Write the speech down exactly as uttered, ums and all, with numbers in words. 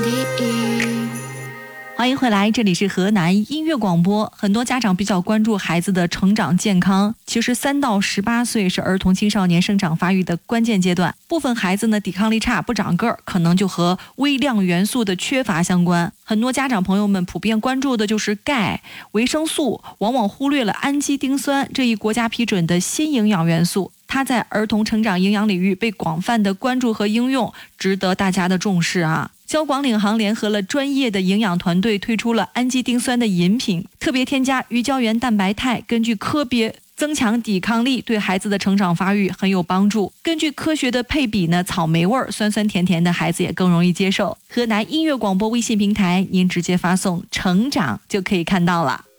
欢迎回来，这里是河南音乐广播。很多家长比较关注孩子的成长健康，其实三到十八岁是儿童青少年生长发育的关键阶段，部分孩子呢抵抗力差不长个儿，可能就和微量元素的缺乏相关。很多家长朋友们普遍关注的就是钙、维生素，往往忽略了氨基丁酸这一国家批准的新营养元素。它在儿童成长营养领域被广泛的关注和应用，值得大家的重视啊。交广领航联合了专业的营养团队，推出了氨基丁酸的饮品，特别添加鱼胶原蛋白肽，根据科别增强抵抗力，对孩子的成长发育很有帮助。根据科学的配比呢，草莓味儿酸酸甜甜的孩子也更容易接受。河南音乐广播微信平台，您直接发送成长就可以看到了。